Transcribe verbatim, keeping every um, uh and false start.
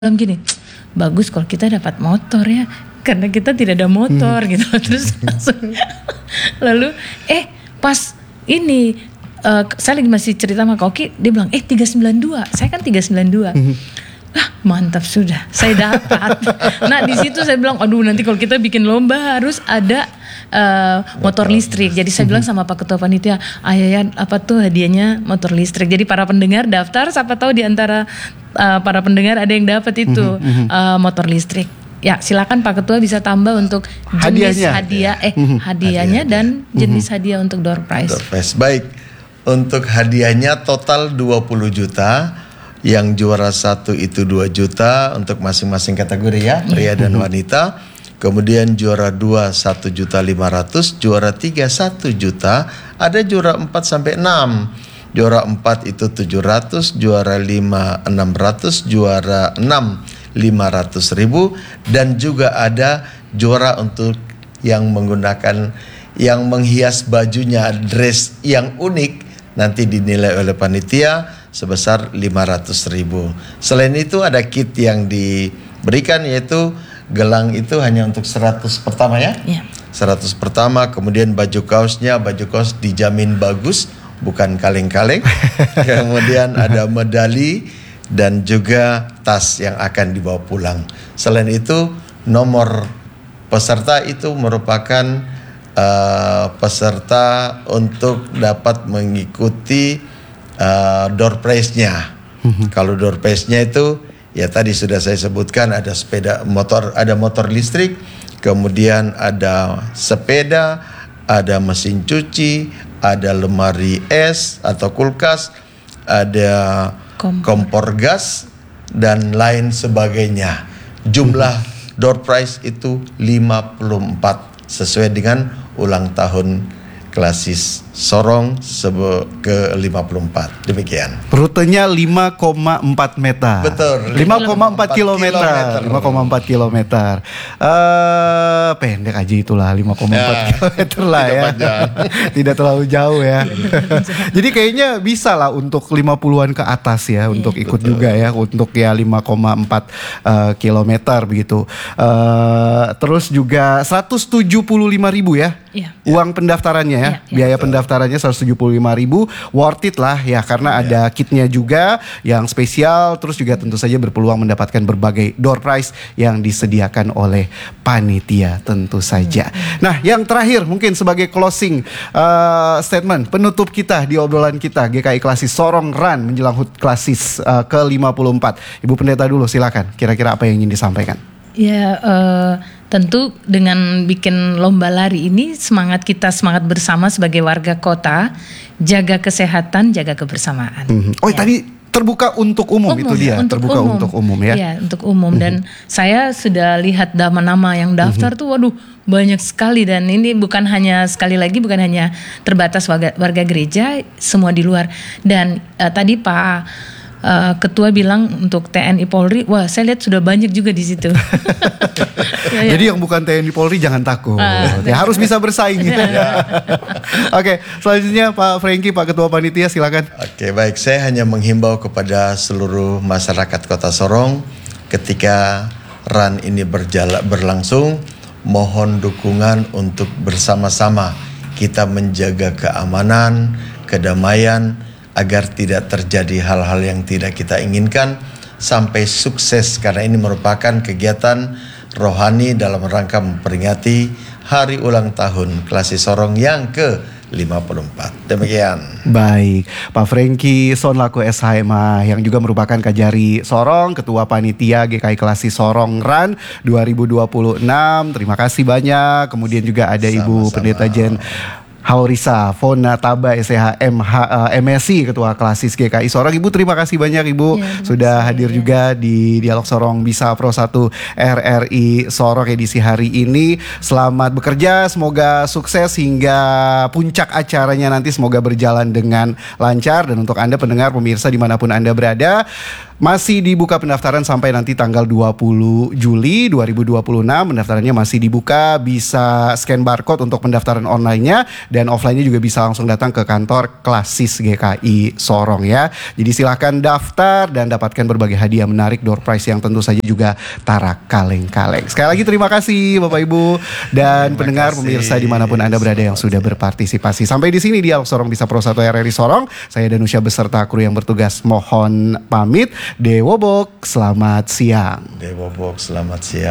bilang gini, bagus kalau kita dapat motor ya, karena kita tidak ada motor hmm. gitu. Terus langsung, lalu eh pas ini uh, saya lagi masih cerita sama Koki, dia bilang eh tiga sembilan dua, saya kan tiga sembilan dua. Hmm. Ah mantap sudah, saya dapat. Nah di situ saya bilang, aduh nanti kalau kita bikin lomba harus ada uh, motor listrik. Jadi saya bilang sama Pak Ketua Panitia, ayah apa tuh hadiahnya motor listrik. Jadi para pendengar daftar, siapa tahu di antara uh, para pendengar ada yang dapat itu uh, motor listrik. Ya silakan Pak Ketua bisa tambah untuk jenis hadiahnya. hadiah, eh hadiahnya dan jenis hadiah untuk door prize. Door prize. Baik, untuk hadiahnya total dua puluh juta. Yang juara satu itu dua juta untuk masing-masing kategori ya, pria dan wanita. Kemudian juara dua satu juta lima ratus, juara tiga satu juta, ada juara empat sampai enam. Juara empat itu tujuh ratus, juara lima enam ratus, juara enam lima ratus ribu, dan juga ada juara untuk yang menggunakan yang menghias bajunya dress yang unik nanti dinilai oleh panitia sebesar lima ratus ribu. Selain itu ada kit yang diberikan, yaitu gelang itu hanya untuk seratus pertama ya, yeah. seratus pertama. Kemudian baju kaosnya, baju kaos dijamin bagus, bukan kaleng-kaleng. Kemudian ada medali dan juga tas yang akan dibawa pulang. Selain itu nomor peserta itu merupakan uh, peserta untuk dapat mengikuti Uh, door prize-nya. Mm-hmm. Kalau door prize-nya itu ya tadi sudah saya sebutkan, ada sepeda motor, ada motor listrik, kemudian ada sepeda, ada mesin cuci, ada lemari es atau kulkas, ada kompor, kompor gas dan lain sebagainya. Jumlah mm-hmm. door prize itu lima puluh empat sesuai dengan ulang tahun Klasis Sorong sebe ke lima puluh empat. Demikian. Rutenya lima koma empat meter. Betul. lima koma empat kilometer. lima koma empat kilometer. Eh pendek aja itulah lima koma empat ya, kilometer lah ya. Tidak terlalu jauh ya. Jadi kayaknya bisa lah untuk lima puluhan ke atas ya, untuk ikut betul. Juga ya, untuk ya lima koma empat uh, kilometer begitu. Uh, terus juga seratus tujuh puluh lima ribu ya. Ya. Uang pendaftarannya ya, ya, ya. Biaya pendaftarannya seratus tujuh puluh lima ribu, worth it lah ya, karena ya. Ada kitnya juga yang spesial, terus juga tentu saja berpeluang mendapatkan berbagai door prize yang disediakan oleh panitia tentu saja. Hmm. Nah yang terakhir mungkin sebagai closing uh, statement penutup kita di obrolan kita G K I Klasis Sorong Run menjelang H U T Klasis uh, ke lima puluh empat. Ibu Pendeta dulu silakan, kira-kira apa yang ingin disampaikan? Ya uh, tentu dengan bikin lomba lari ini semangat kita, semangat bersama sebagai warga kota, jaga kesehatan, jaga kebersamaan. Mm-hmm. Oh ya. Tadi terbuka untuk umum, umum itu dia, untuk terbuka umum. Untuk umum ya. Iya untuk umum, mm-hmm. dan saya sudah lihat nama-nama yang daftar, mm-hmm. tuh waduh banyak sekali, dan ini bukan hanya sekali lagi bukan hanya terbatas warga, warga gereja, semua di luar. Dan uh, tadi Pak Uh, Ketua bilang untuk T N I Polri, wah saya lihat sudah banyak juga di situ. ya, ya. Jadi yang bukan T N I Polri jangan takut, uh, ya harus bisa bersaing. Ya. Oke, selanjutnya Pak Franky, Pak Ketua Panitia silakan. Oke baik, saya hanya menghimbau kepada seluruh masyarakat Kota Sorong ketika run ini berjalan berlangsung, mohon dukungan untuk bersama-sama kita menjaga keamanan, kedamaian, agar tidak terjadi hal-hal yang tidak kita inginkan sampai sukses, karena ini merupakan kegiatan rohani dalam rangka memperingati hari ulang tahun Klasis Sorong yang ke lima puluh empat. Demikian. Baik, Pak Franky Sonlaku S H M A yang juga merupakan Kajari Sorong, Ketua Panitia G K I Klasis Sorong Run dua ribu dua puluh enam. Terima kasih banyak. Kemudian juga ada Sama-sama. Ibu Pendeta Jen Haurisa Fona Taba S H M H uh, M S I Ketua Klasis G K I Sorong. Ibu terima kasih banyak Ibu ya, sudah hadir ya. Juga di Dialog Sorong Bisa Pro satu R R I Sorong edisi hari ini. Selamat bekerja, semoga sukses hingga puncak acaranya nanti, semoga berjalan dengan lancar. Dan untuk Anda pendengar pemirsa dimanapun Anda berada, Masih dibuka pendaftaran sampai nanti tanggal dua puluh Juli dua ribu dua puluh enam. Pendaftarannya masih dibuka, bisa scan barcode untuk pendaftaran online-nya, dan offline-nya juga bisa langsung datang ke kantor Klasis G K I Sorong ya. Jadi silahkan daftar dan dapatkan berbagai hadiah menarik, door prize yang tentu saja juga tarak kaleng-kaleng. Sekali lagi terima kasih Bapak Ibu dan terima pendengar kasih. Pemirsa dimanapun Anda berada yang sudah berpartisipasi. Sampai di sini Dialog Sorong di Sapro satu R R I Sorong. Saya Danusya beserta kru yang bertugas mohon pamit. Dewobok, selamat siang. Dewobok, selamat siang.